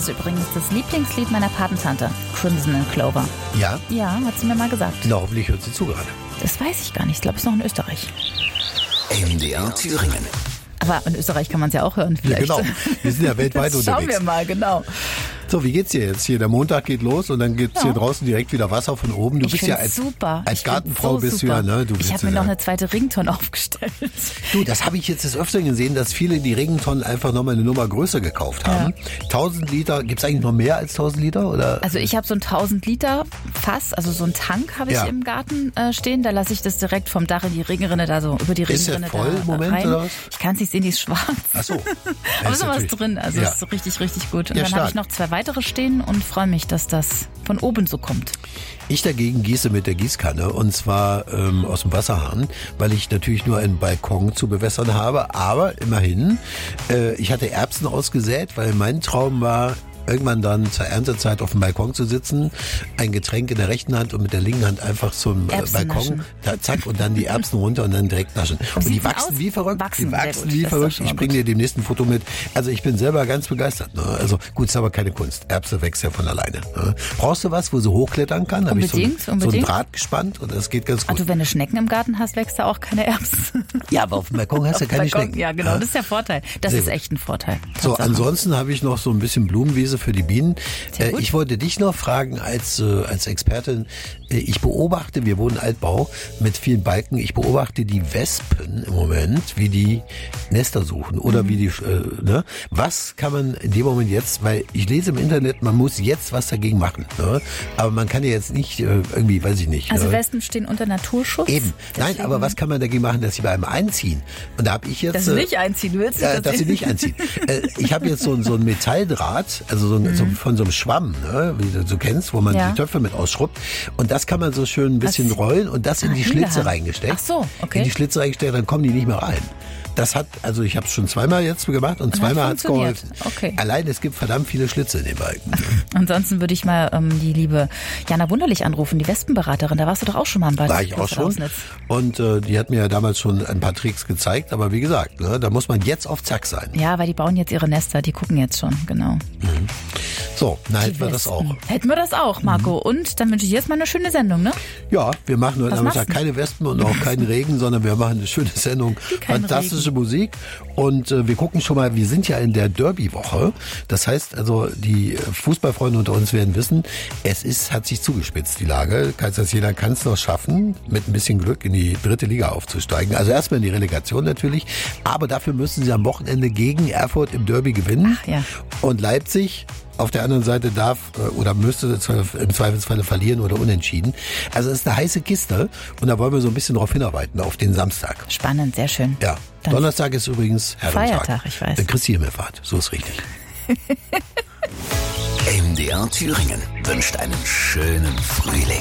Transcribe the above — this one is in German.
ist übrigens das Lieblingslied meiner Patentante, Crimson and Clover. Ja? Ja, hat sie mir mal gesagt. Na, hoffentlich hört sie zu gerade. Das weiß ich gar nicht. Ich glaube, es ist noch in Österreich. MDR Thüringen. Aber in Österreich kann man es ja auch hören vielleicht. Ja, genau. Wir sind ja weltweit unterwegs. Schauen wir mal, genau. So, wie geht's dir jetzt hier? Der Montag geht los und dann gibt's hier draußen direkt wieder Wasser von oben. Du Ich bist ja find's als, super. als Ich Gartenfrau find's so bist du super. ja, ne? Du Ich habe mir noch eine zweite Rington aufgestellt. Du, das habe ich jetzt des Öfteren gesehen, dass viele die Regentonnen einfach nochmal eine Nummer größer gekauft haben. 1000 Liter, gibt's eigentlich noch mehr als 1000 Liter? Oder? Also ich habe so ein 1000 Liter Fass, also so ein Tank habe ich Ja. im Garten stehen. Da lasse ich das direkt vom Dach in die Regenrinne, da so über die Ist der Regenrinne voll da im Moment, rein. oder was? Ich kann es nicht sehen, die ist schwarz. Ach so. Aber ist noch was drin, also ist so richtig, richtig gut. Und Ja, dann habe stark. ich noch 2 weitere stehen und freue mich, dass das von oben so kommt. Ich dagegen gieße mit der Gießkanne und zwar aus dem Wasserhahn, weil ich natürlich nur einen Balkon zu bewässern habe. Aber immerhin, ich hatte Erbsen ausgesät, weil mein Traum war, irgendwann dann zur Erntezeit auf dem Balkon zu sitzen, ein Getränk in der rechten Hand und mit der linken Hand einfach zum Erbsen Balkon, naschen. da, zack, und dann die Erbsen runter und dann direkt naschen. Und die sieht denn wachsen aus? wie verrückt. Wachsen, Die sehr wachsen gut. wie Das ist doch verrückt. schon mal Ich bringe gut. dir demnächst ein Foto mit. Also ich bin selber ganz begeistert. Ne? Also gut, ist aber keine Kunst. Erbse wächst ja von alleine. Ne? Brauchst du was, wo sie hochklettern kann? Hab ich so Unbedingt, so ein unbedingt. Draht gespannt und das geht ganz gut. Also wenn du Schnecken im Garten hast, wächst da auch keine Erbsen. Ja, aber auf dem Balkon hast du Auf dem keine Balkon, Schnecken. ja, genau, das ist der Vorteil. Das Sehr ist gut. echt ein Vorteil. So, Tatsache. ansonsten habe ich noch so ein bisschen Blumenwiese für die Bienen. Sehr gut. Ich wollte dich noch fragen als Expertin. Ich beobachte, wir wohnen Altbau mit vielen Balken. Ich beobachte die Wespen im Moment, wie die Nester suchen oder wie die, ne? Was kann man in dem Moment jetzt, weil ich lese im Internet, man muss jetzt was dagegen machen, ne? Aber man kann ja jetzt nicht irgendwie, weiß ich nicht. Also Wespen stehen unter Naturschutz. Eben. Nein, Deswegen- aber was kann man dagegen machen, dass sie bei einem einziehen? Und da habe ich jetzt... Dass sie nicht einziehen, du willst nicht, dass sie nicht einziehen. Ich habe jetzt so ein Metalldraht, also so von so einem Schwamm, ne, wie du so kennst, wo man Ja. die Töpfe mit ausschrubbt. Und das kann man so schön ein bisschen Was? rollen und das in die Schlitze Hinterhand. reingesteckt. Ach so, okay. In die Schlitze reingesteckt, dann kommen die nicht mehr rein. Das hat, also ich habe es schon zweimal jetzt gemacht und hat zweimal hat's funktioniert. geholfen. Okay. Allein es gibt verdammt viele Schlitze in den Balken. Ansonsten würde ich mal die liebe Jana Wunderlich anrufen, die Wespenberaterin. Da warst du doch auch schon mal im Bad. War ich auch schon. Und die hat mir ja damals schon ein paar Tricks gezeigt. Aber wie gesagt, ne, da muss man jetzt auf Zack sein. Ja, weil die bauen jetzt ihre Nester, die gucken jetzt schon, genau. So, na Die hätten wir das auch. Wespen. Hätten wir das auch, Marco. Und dann wünsche ich jetzt mal eine schöne Sendung, ne? Ja, wir machen heute Was Nachmittag machst du? keine Wespen und auch keinen Regen, sondern wir machen eine schöne Sendung. kein Fantastische Musik. Und wir gucken schon mal, wir sind ja in der Derby-Woche. Das heißt also, die Fußballfreunde unter uns werden wissen, hat sich zugespitzt, die Lage. Kaiserslautern kann es noch schaffen, mit ein bisschen Glück in die 3. Liga aufzusteigen. Also erstmal in die Relegation natürlich. Aber dafür müssen sie am Wochenende gegen Erfurt im Derby gewinnen. Ach ja. Und Leipzig auf der anderen Seite darf oder müsste im Zweifelsfalle verlieren oder unentschieden. Also es ist eine heiße Kiste und da wollen wir so ein bisschen drauf hinarbeiten, auf den Samstag. Spannend, sehr schön. Ja, Dann Donnerstag ist übrigens Herrentag. Feiertag, ich weiß. Christi Himmelfahrt, so ist richtig. MDR Thüringen wünscht einen schönen Frühling.